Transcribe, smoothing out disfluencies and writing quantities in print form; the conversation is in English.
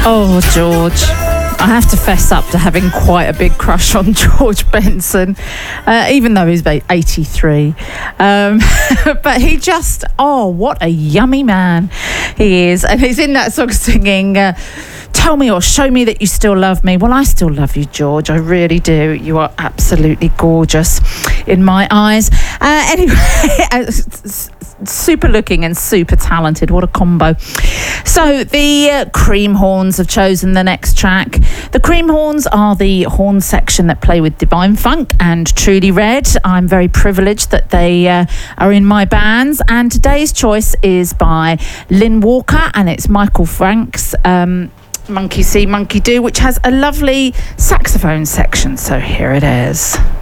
Oh, George. I have to fess up to having quite a big crush on George Benson, even though he's 83. But he just, what a yummy man he is. And he's in that song singing, tell me or show me that you still love me. Well, I still love you, George. I really do. You are absolutely gorgeous in my eyes. Anyway, super looking and super talented. What a combo. So the Cream Horns have chosen the next track. The Cream Horns are the horn section that play with Divine Funk and Truly Red. I'm very privileged that they are in my bands. And today's choice is by Lynn Walker, and it's Michael Frank's Monkey See, Monkey Do, which has a lovely saxophone section. So here it is.